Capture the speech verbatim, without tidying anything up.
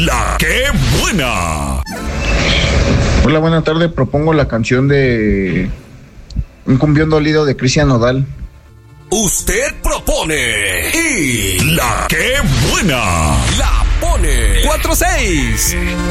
La que buena. Hola, buena tarde. Propongo la canción de Un cumbión dolido de Cristian Nodal. Usted propone y la que buena la pone cuatro seis.